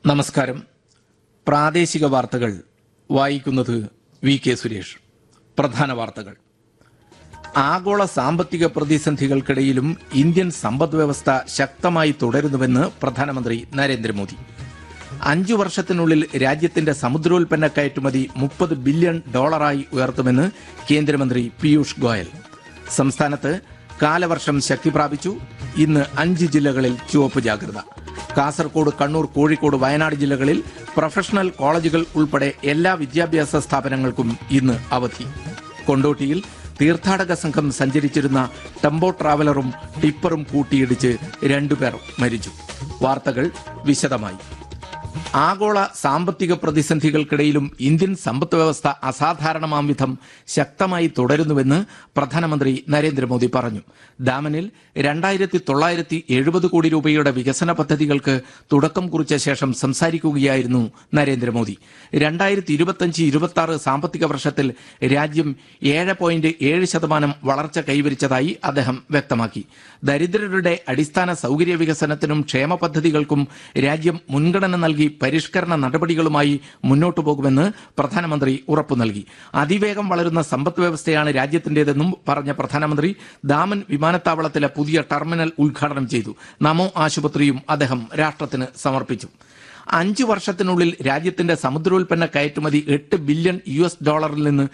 നമസ്കാരം. പ്രാദേശിക വാർത്തകൾ വായിക്കുന്നത് വി കെ സുരേഷ്. പ്രധാന വാർത്തകൾ. ആഗോള സാമ്പത്തിക പ്രതിസന്ധികൾക്കിടയിലും ഇന്ത്യൻ സമ്പദ്വ്യവസ്ഥ ശക്തമായി തുടരുന്നുവെന്ന് പ്രധാനമന്ത്രി നരേന്ദ്രമോദി. 5 വർഷത്തിനുള്ളിൽ രാജ്യത്തിന്റെ സമുദ്രോൽപ്പന്ന കയറ്റുമതി $30 ബില്യൺ ഉയർത്തുമെന്ന് കേന്ദ്രമന്ത്രി പീയൂഷ് ഗോയൽ. സംസ്ഥാനത്ത് കാലവർഷം ശക്തി പ്രാപിച്ചു. ഇന്ന് 5 ജില്ലകളിൽ ചുവപ്പ് ജാഗ്രത. കാസർകോട്, കണ്ണൂർ, കോഴിക്കോട്, വയനാട് ജില്ലകളിൽ പ്രൊഫഷണൽ കോളേജുകൾ ഉൾപ്പെടെ എല്ലാ വിദ്യാഭ്യാസ സ്ഥാപനങ്ങൾക്കും ഇന്ന് അവധി. കൊണ്ടോട്ടിയിൽ തീർത്ഥാടക സംഘം സഞ്ചരിച്ചിരുന്ന ടെമ്പോ ട്രാവലറും ടിപ്പറും കൂട്ടിയിടിച്ച് 2 പേർ മരിച്ചു. വാർത്തകൾ വിശദമായി. ആഗോള സാമ്പത്തിക പ്രതിസന്ധികൾക്കിടയിലും ഇന്ത്യൻ സമ്പദ്വ്യവസ്ഥ അസാധാരണമാം വിധം ശക്തമായി തുടരുന്നുവെന്ന് പ്രധാനമന്ത്രി നരേന്ദ്രമോദി പറഞ്ഞു. ദാമനിൽ 2970 കോടി രൂപയുടെ വികസന പദ്ധതികൾക്ക് തുടക്കം കുറിച്ച ശേഷം സംസാരിക്കുകയായിരുന്നു നരേന്ദ്രമോദി. 2025-26 സാമ്പത്തിക വർഷത്തിൽ രാജ്യം 7.7% വളർച്ച കൈവരിച്ചതായി അദ്ദേഹം വ്യക്തമാക്കി. ദരിദ്രരുടെ അടിസ്ഥാന സൗകര്യ വികസനത്തിനും ക്ഷേമ പദ്ധതികൾക്കും രാജ്യം മുൻഗണന നൽകി പരിഷ്കരണ നടപടികളുമായി മുന്നോട്ടു പോകുമെന്ന് പ്രധാനമന്ത്രി ഉറപ്പു നൽകി. അതിവേഗം വളരുന്ന സമ്പദ് വ്യവസ്ഥയാണ് രാജ്യത്തിന്റേതെന്നും പറഞ്ഞ പ്രധാനമന്ത്രി ദാമൻ വിമാനത്താവളത്തിലെ പുതിയ ടെർമിനൽ ഉദ്ഘാടനം ചെയ്തു. നമോ ആശുപത്രിയും അദ്ദേഹം രാഷ്ട്രത്തിന് സമർപ്പിച്ചു. 5 വർഷത്തിനുള്ളിൽ രാജ്യത്തിന്റെ സമുദ്രോൽപ്പന്ന കയറ്റുമതി $8 ബില്യൺ നിന്ന്